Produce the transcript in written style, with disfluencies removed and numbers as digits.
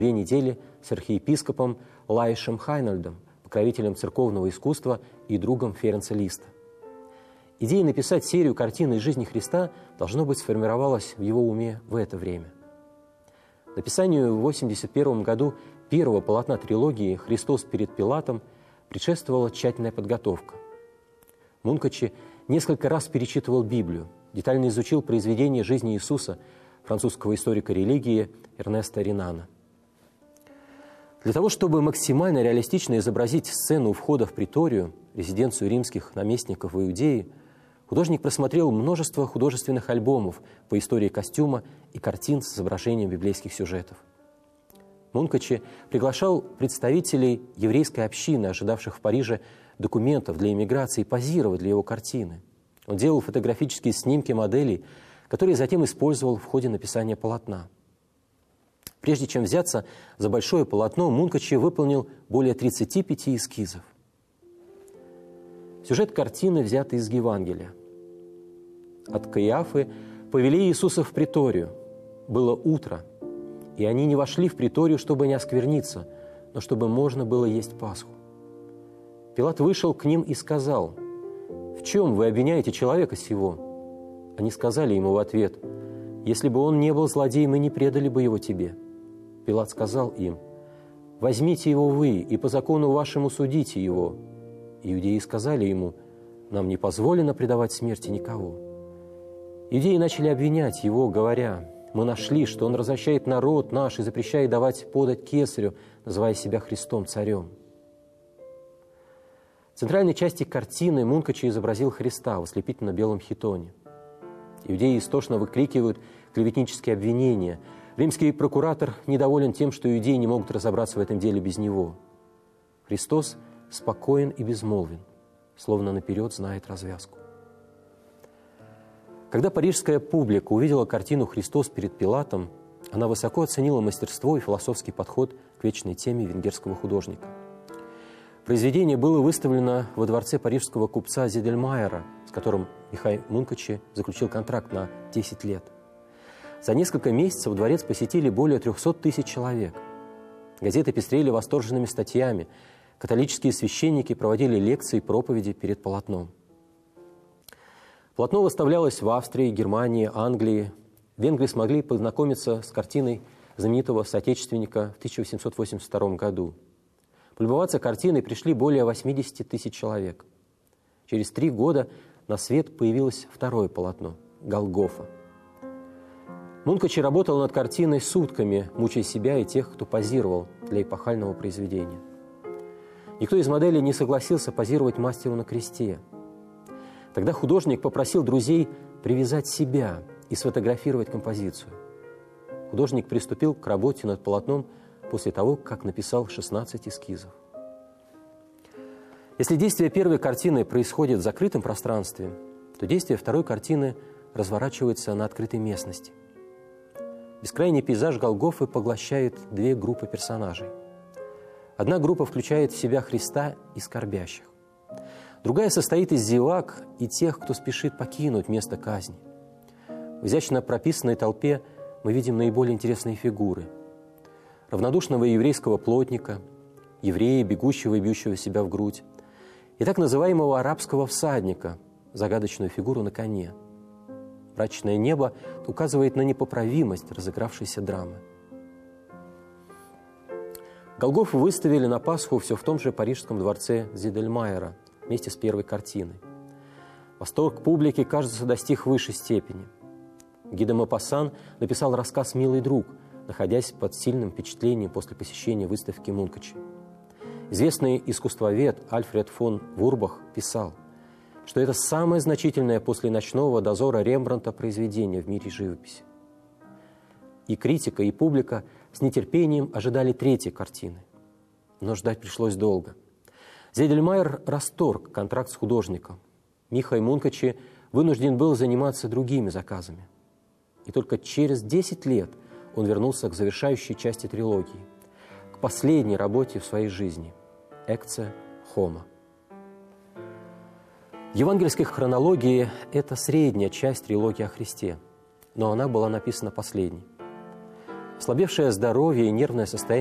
2 недели с архиепископом Лайшем Хайнольдом, покровителем церковного искусства и другом Ференца Листа. Идея написать серию картин из жизни Христа, должно быть, сформировалась в его уме в это время. Написанию в 1981 году первого полотна трилогии «Христос перед Пилатом» предшествовала тщательная подготовка. Мункачи несколько раз перечитывал Библию, детально изучил произведения жизни Иисуса французского историка религии Эрнеста Ренана. Для того, чтобы максимально реалистично изобразить сцену входа в приторию, резиденцию римских наместников в Иудее, художник просмотрел множество художественных альбомов по истории костюма и картин с изображением библейских сюжетов. Мункачи приглашал представителей еврейской общины, ожидавших в Париже документов для эмиграции, позировать для его картины. Он делал фотографические снимки моделей, которые затем использовал в ходе написания полотна. Прежде чем взяться за большое полотно, Мункачи выполнил более 35 эскизов. Сюжет картины взят из Евангелия. От Каиафы повели Иисуса в приторию. Было утро, и они не вошли в приторию, чтобы не оскверниться, но чтобы можно было есть Пасху. Пилат вышел к ним и сказал: «В чем вы обвиняете человека сего?» Они сказали ему в ответ: «Если бы он не был злодеем, мы не предали бы его тебе». Пилат сказал им: «Возьмите его вы, и по закону вашему судите его». Иудеи сказали ему: «Нам не позволено предавать смерти никого». Иудеи начали обвинять его, говоря: «Мы нашли, что он развращает народ наш и запрещает давать подать кесарю, называя себя Христом, царем». В центральной части картины Мункачи изобразил Христа в ослепительно-белом хитоне. Иудеи истошно выкрикивают клеветнические обвинения. Римский прокуратор недоволен тем, что иудеи не могут разобраться в этом деле без него. Христос спокоен и безмолвен, словно наперед знает развязку. Когда парижская публика увидела картину «Христос перед Пилатом», она высоко оценила мастерство и философский подход к вечной теме венгерского художника. Произведение было выставлено во дворце парижского купца Зидельмайера, с которым Михай Мункачи заключил контракт на 10 лет. За несколько месяцев дворец посетили более 300 тысяч человек. Газеты пестрели восторженными статьями, католические священники проводили лекции и проповеди перед полотном. Полотно выставлялось в Австрии, Германии, Англии. Венгры смогли познакомиться с картиной знаменитого соотечественника в 1882 году. Полюбоваться картиной пришли более 80 тысяч человек. Через 3 года на свет появилось второе полотно «Голгофа». Мункачи работал над картиной сутками, мучая себя и тех, кто позировал для эпохального произведения. Никто из моделей не согласился позировать мастеру на кресте. Тогда художник попросил друзей привязать себя и сфотографировать композицию. Художник приступил к работе над полотном после того, как написал 16 эскизов. Если действие первой картины происходит в закрытом пространстве, то действие второй картины разворачивается на открытой местности. Бескрайний пейзаж Голгофы поглощает 2 группы персонажей. Одна группа включает в себя Христа и скорбящих. Другая состоит из зевак и тех, кто спешит покинуть место казни. В изящно прописанной толпе мы видим наиболее интересные фигуры. Равнодушного еврейского плотника, еврея, бегущего и бьющего себя в грудь, и так называемого арабского всадника, загадочную фигуру на коне. Мрачное небо указывает на непоправимость разыгравшейся драмы. Голгофу выставили на Пасху все в том же парижском дворце Зидельмайера вместе с первой картиной. Восторг публики, кажется, достиг высшей степени. Ги де Мопассан написал рассказ «Милый друг», находясь под сильным впечатлением после посещения выставки Мункачи. Известный искусствовед Альфред фон Вурбах писал, что это самое значительное после «Ночного дозора» Рембрандта произведение в мире живописи. И критика, и публика с нетерпением ожидали третьей картины. Но ждать пришлось долго. Зидельмайер расторг контракт с художником. Михай Мункачи вынужден был заниматься другими заказами. И только через 10 лет он вернулся к завершающей части трилогии, к последней работе в своей жизни – «Экце Хома». В евангельской хронологии это средняя часть трилогии о Христе, но она была написана последней. Ослабевшее здоровье и нервное состояние